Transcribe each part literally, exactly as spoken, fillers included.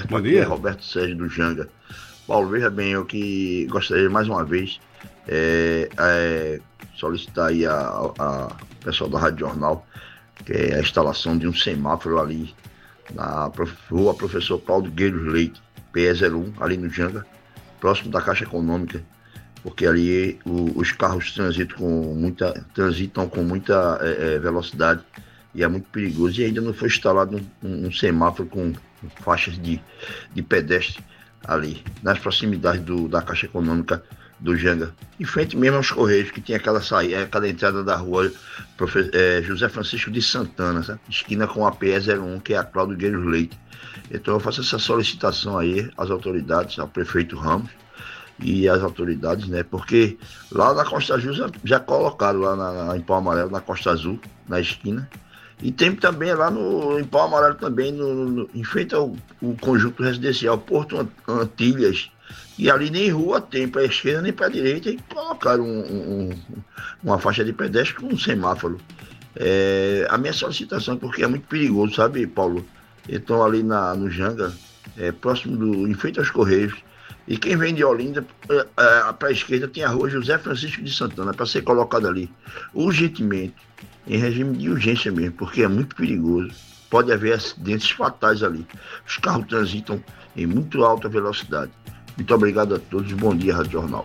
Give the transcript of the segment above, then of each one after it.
Bom Aqui dia. é Roberto Sérgio do Janga. Paulo, veja bem, eu que gostaria mais uma vez é, é, solicitar aí a, a pessoal da Rádio Jornal, que é a instalação de um semáforo ali na prof, rua Professor Paulo Gueiros Leite, P E zero um, ali no Janga, próximo da Caixa Econômica, porque ali o, os carros transitam com muita, transitam com muita é, é, velocidade e é muito perigoso. E ainda não foi instalado um, um, um semáforo com, com faixas de, de pedestre ali, nas proximidades do, da Caixa Econômica do Janga, em frente mesmo aos Correios, que tem aquela saída, aquela entrada da rua Profe, é, José Francisco de Santana, sabe? Esquina com a P E zero um, que é a Cláudio Gueiros Leite. Então eu faço essa solicitação aí às autoridades, ao prefeito Ramos e às autoridades, né? Porque lá na Costa Azul já, já colocaram lá na, na, em Pau Amarelo, na Costa Azul, na esquina. E tem também lá no, em Pau Amarelo também, no, no, em frente ao o conjunto residencial Porto Antilhas. E ali nem rua tem para a esquerda nem para a direita, e colocaram um, um, uma faixa de pedestre com um semáforo. É, a minha solicitação é porque é muito perigoso, sabe, Paulo? Então ali na, no Janga, é, próximo do, em frente aos Correios, e quem vem de Olinda, é, é, para a esquerda tem a rua José Francisco de Santana, para ser colocado ali, urgentemente, em regime de urgência mesmo, porque é muito perigoso. Pode haver acidentes fatais ali. Os carros transitam em muito alta velocidade. Muito obrigado a todos. Bom dia, Rádio Jornal.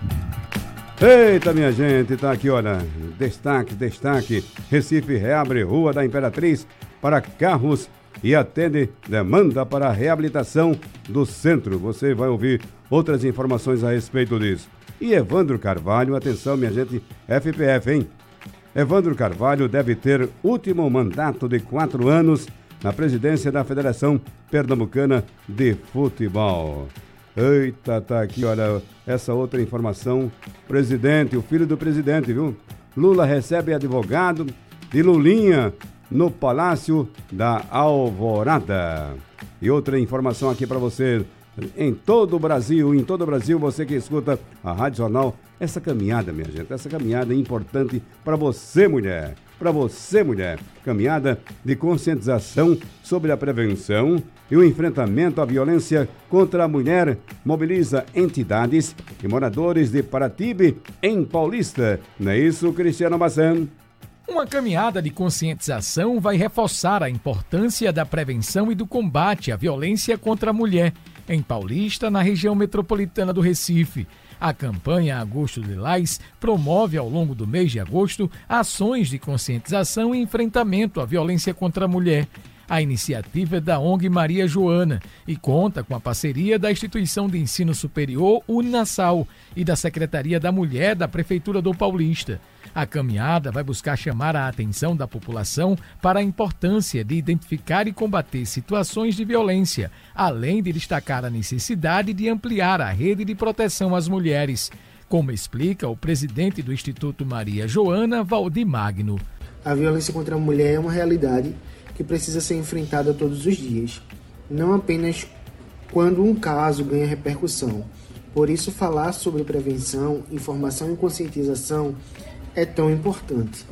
Eita, minha gente, tá aqui, olha, destaque, destaque. Recife reabre Rua da Imperatriz para carros e atende demanda para a reabilitação do centro. Você vai ouvir outras informações a respeito disso. E Evandro Carvalho, atenção, minha gente, F P F, hein? Evandro Carvalho deve ter último mandato de quatro anos na presidência da Federação Pernambucana de Futebol. Eita, tá aqui, olha, essa outra informação. Presidente, o filho do presidente, viu? Lula recebe advogado de Lulinha no Palácio da Alvorada. E outra informação aqui para você. Em todo o Brasil, em todo o Brasil, você que escuta a Rádio Jornal, essa caminhada, minha gente, essa caminhada é importante para você, mulher. Para você, mulher. Caminhada de conscientização sobre a prevenção e o enfrentamento à violência contra a mulher mobiliza entidades e moradores de Paratibe, em Paulista. Não é isso, Cristiano Bassan? Uma caminhada de conscientização vai reforçar a importância da prevenção e do combate à violência contra a mulher, em Paulista, na região metropolitana do Recife. A campanha Agosto Lilás promove ao longo do mês de agosto ações de conscientização e enfrentamento à violência contra a mulher. A iniciativa é da O N G Maria Joana e conta com a parceria da Instituição de Ensino Superior Uninasal e da Secretaria da Mulher da Prefeitura do Paulista. A caminhada vai buscar chamar a atenção da população para a importância de identificar e combater situações de violência, além de destacar a necessidade de ampliar a rede de proteção às mulheres, como explica o presidente do Instituto Maria Joana, Valdir Magno. A violência contra a mulher é uma realidade que precisa ser enfrentada todos os dias, não apenas quando um caso ganha repercussão. Por isso, falar sobre prevenção, informação e conscientização é tão importante.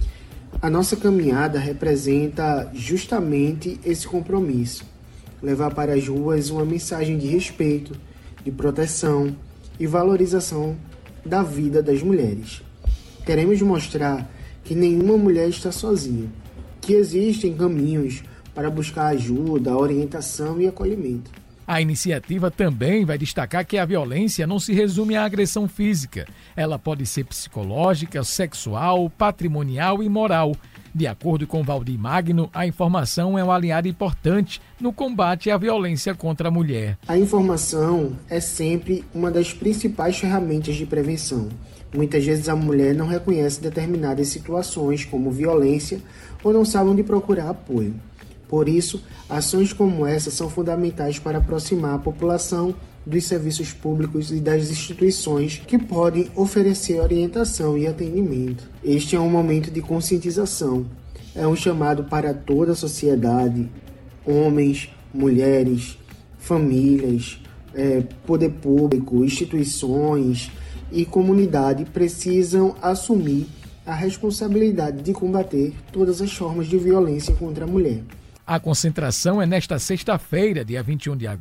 A nossa caminhada representa justamente esse compromisso, levar para as ruas uma mensagem de respeito, de proteção e valorização da vida das mulheres. Queremos mostrar que nenhuma mulher está sozinha, que existem caminhos para buscar ajuda, orientação e acolhimento. A iniciativa também vai destacar que a violência não se resume à agressão física. Ela pode ser psicológica, sexual, patrimonial e moral. De acordo com Valdir Magno, a informação é um aliado importante no combate à violência contra a mulher. A informação é sempre uma das principais ferramentas de prevenção. Muitas vezes a mulher não reconhece determinadas situações como violência ou não sabe onde procurar apoio. Por isso, ações como essa são fundamentais para aproximar a população dos serviços públicos e das instituições que podem oferecer orientação e atendimento. Este é um momento de conscientização. É um chamado para toda a sociedade, homens, mulheres, famílias, é, poder público, instituições e comunidade precisam assumir a responsabilidade de combater todas as formas de violência contra a mulher. A concentração é nesta sexta-feira, dia vinte e um de agosto.